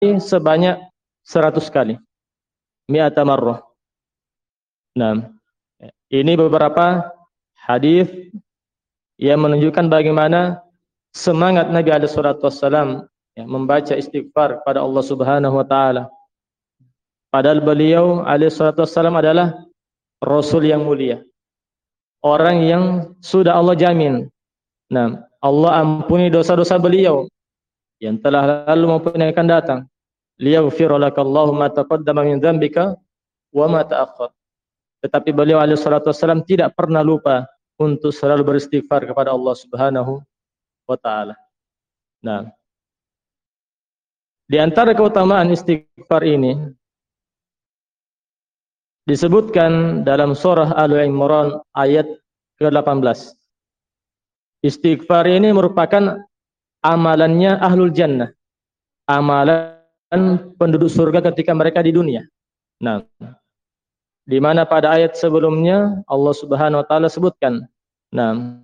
sebanyak 100 kali. Mi'ata marrah. Nah, ini beberapa hadis yang menunjukkan bagaimana semangat Nabi alaihi salatu wassalam membaca istighfar pada Allah Subhanahu wa taala. Padahal beliau alaihi salatu wassalam adalah rasul yang mulia. Orang yang sudah Allah jamin. Nah, Allah ampuni dosa-dosa beliau yang telah lalu maupun yang akan datang. Liyaghfir lakallahu ma taqaddama min dzambika wa ma ta'akhkhar. Tetapi beliau alaihi salatu wassalam tidak pernah lupa untuk selalu beristighfar kepada Allah Subhanahu wa taala. Nah, di antara keutamaan istighfar ini disebutkan dalam surah Al-Imran ayat ke-18. Istighfar ini merupakan amalannya ahlul jannah. Amalan penduduk surga ketika mereka di dunia. Nah, di mana pada ayat sebelumnya Allah Subhanahu wa taala sebutkan, nah,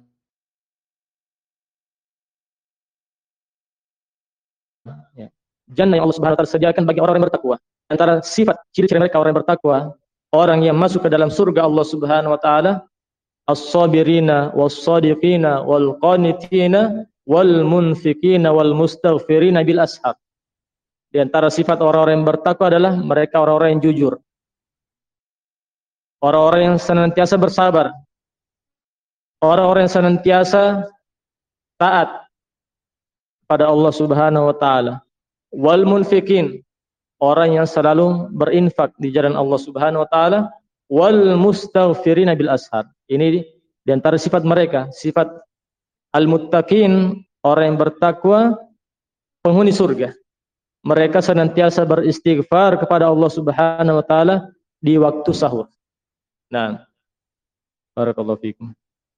jannah yang Allah Subhanahu wa taala sediakan bagi orang yang bertakwa. Antara sifat ciri-ciri mereka orang yang bertakwa, orang yang masuk ke dalam surga Allah Subhanahu wa taala, as-sabirina was-sadiqina wal-qanitina wal-munfikina wal-mustaghfirina bil ashab. Di antara sifat orang-orang yang bertakwa adalah mereka orang-orang yang jujur. Orang-orang yang senantiasa bersabar. Orang-orang yang senantiasa taat pada Allah Subhanahu wa taala. Wal munfikin, orang yang selalu berinfak di jalan Allah Subhanahu wa taala. Wal mustaghfirina bil ashar. Ini di antara sifat mereka, sifat al-muttaqin, orang yang bertakwa, penghuni surga. Mereka senantiasa beristighfar kepada Allah Subhanahu wa taala di waktu sahur. Nah, barakallahu fikum.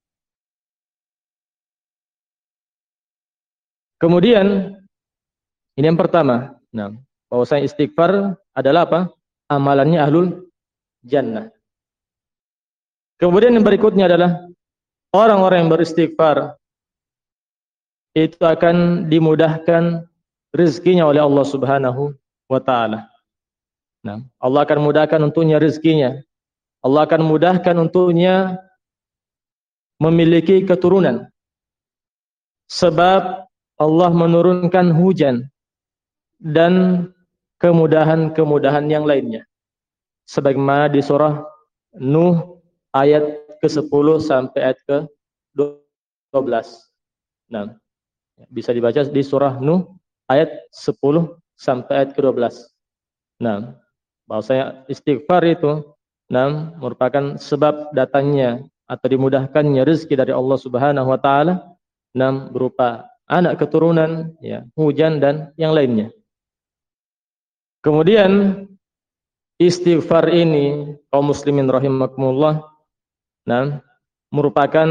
Kemudian ini yang pertama. Nah, bahwasanya istighfar adalah apa? Amalannya ahlul jannah. Kemudian yang berikutnya adalah orang-orang yang beristighfar itu akan dimudahkan rezekinya oleh Allah Subhanahu wa taala. Nah, Allah akan mudahkan untuknya rezekinya. Allah akan mudahkan untuknya memiliki keturunan. Sebab Allah menurunkan hujan dan kemudahan-kemudahan yang lainnya. Sebagaimana di surah Nuh ayat ke-10 sampai ayat ke-12. Nah, bisa dibaca di surah Nuh ayat 10 sampai ayat ke-12. Nah, bahwasanya istighfar itu merupakan sebab datangnya atau dimudahkannya rezeki dari Allah Subhanahu wa taala, berupa anak keturunan, hujan dan yang lainnya. Kemudian istighfar ini kaum muslimin rahimakumullah, merupakan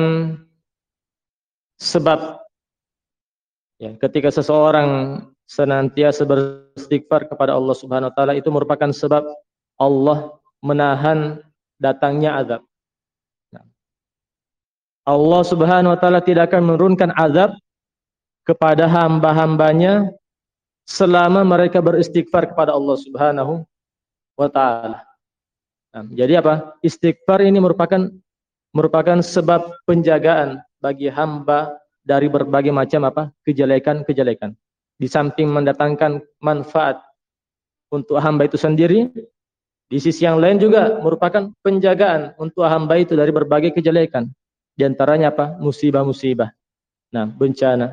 sebab ketika seseorang senantiasa beristighfar kepada Allah Subhanahu wa taala, itu merupakan sebab Allah menahan datangnya azab. Allah Subhanahu wa taala tidak akan menurunkan azab kepada hamba-hambanya selama mereka beristighfar kepada Allah Subhanahu wa taala. Jadi apa? Istighfar ini merupakan sebab penjagaan bagi hamba dari berbagai macam kejelekan-kejelekan. Di samping mendatangkan manfaat untuk hamba itu sendiri, di sisi yang lain juga merupakan penjagaan untuk hamba itu dari berbagai kejelekan. Di antaranya apa? Musibah-musibah. Bencana.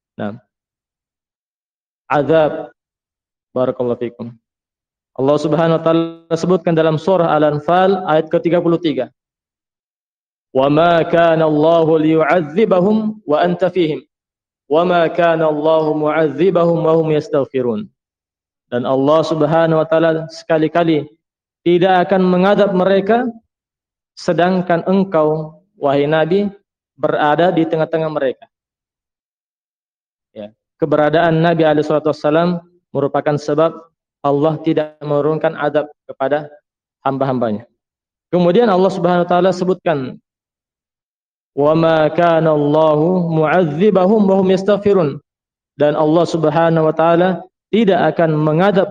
Azab. Barakallahu fikum. Allah Subhanahu wa taala sebutkan dalam surah Al-Anfal ayat ke-33. Wa ma kana Allahu liyu'adzibahum wa anta fihim. Wa ma kana Allahu mu'adzibahum wa hum yastaghfirun. Dan Allah Subhanahu wa taala sekali-kali tidak akan mengadab mereka sedangkan engkau, wahai Nabi, berada di tengah-tengah mereka. Keberadaan Nabi alaihi salatu wassalam merupakan sebab Allah tidak menurunkan adab kepada hamba-hambanya. Kemudian Allah Subhanahu wa taala sebutkan, wa ma kana Allahu mu'adzibahum wa hum yastaghfirun. Dan Allah Subhanahu wa taala tidak akan mengadab